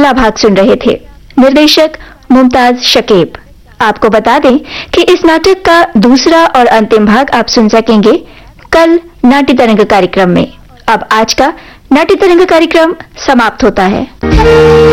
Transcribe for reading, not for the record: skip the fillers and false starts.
पहला भाग सुन रहे थे। निर्देशक मुमताज शकीब। आपको बता दें कि इस नाटक का दूसरा और अंतिम भाग आप सुन सकेंगे कल नाट्य तरंग कार्यक्रम में। अब आज का नाट्य तरंग कार्यक्रम समाप्त होता है।